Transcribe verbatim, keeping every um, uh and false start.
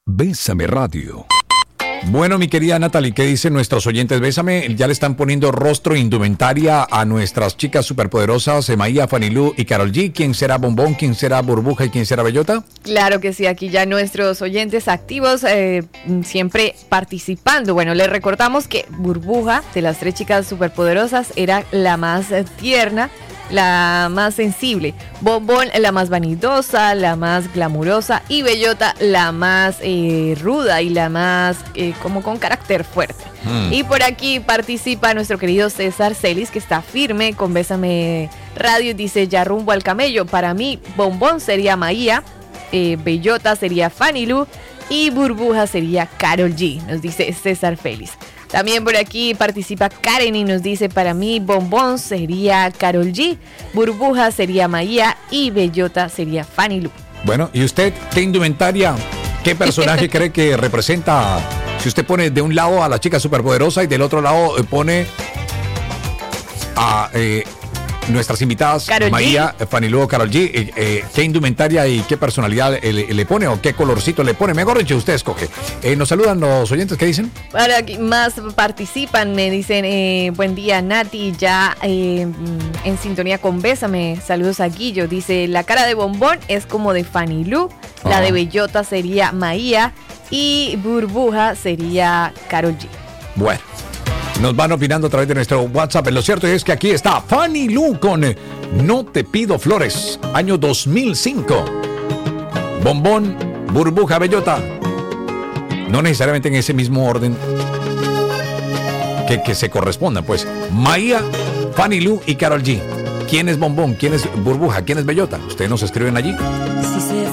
Bésame Radio. Bueno, mi querida Natalie, ¿qué dicen nuestros oyentes? Bésame, ya le están poniendo rostro e indumentaria a nuestras chicas superpoderosas, Maía, Fanny Lu y Karol G. ¿Quién será Bombón, quién será Burbuja y quién será Bellota? Claro que sí, aquí ya nuestros oyentes activos, eh, siempre participando. Bueno, les recordamos que Burbuja, de las tres chicas superpoderosas, era la más eh, tierna, la más sensible. Bombón, la más vanidosa, la más glamurosa, y Bellota, la más eh, ruda y la más eh, como con carácter fuerte. Mm. Y por aquí participa nuestro querido César Celis, que está firme con Bésame Radio. Dice: ya rumbo al camello. Para mí, Bombón sería Maía, eh, Bellota sería Fanny Lu y Burbuja sería Karol G, nos dice César Félix. También por aquí participa Karen y nos dice: para mí Bombón sería Karol G, Burbuja sería Maía y Bellota sería Fanny Lu. Bueno, ¿y usted qué indumentaria, qué personaje cree que representa? Si usted pone de un lado a la chica superpoderosa y del otro lado pone a eh, nuestras invitadas, Karol Maía, G. Fanny Lu, Karol G, eh, eh, ¿qué indumentaria y qué personalidad eh, le, le pone o qué colorcito le pone? Mejor dicho, usted escoge. Eh, nos saludan los oyentes, ¿qué dicen? Para aquí más participan, me dicen: eh, buen día Nati, ya eh, en sintonía con Bésame. Saludos a Guillo. Dice: la cara de Bombón es como de Fanny Lu, la Ajá. de Bellota sería Maía y Burbuja sería Karol G. Bueno, nos van opinando a través de nuestro WhatsApp. Lo cierto es que aquí está Fanny Lu con eh, No te pido flores, año dos mil cinco. Bombón, Burbuja, Bellota. No necesariamente en ese mismo orden que, que se correspondan, pues. Maía, Fanny Lu y Karol G. ¿Quién es Bombón? ¿Quién es Burbuja? ¿Quién es Bellota? Ustedes nos escriben allí.